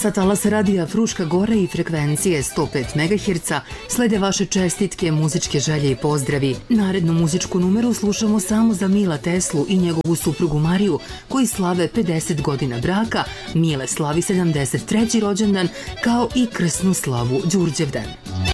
Sa talasa radija Fruška Gora i frekvencije 105 MHz slede vaše čestitke, muzičke želje i pozdravi. Narednu muzičku numeru slušamo samo za Mila Teslu i njegovu suprugu Mariju, koji slave 50 godina braka, Mile slavi 73. rođendan, kao i krsnu slavu Đurđevdan.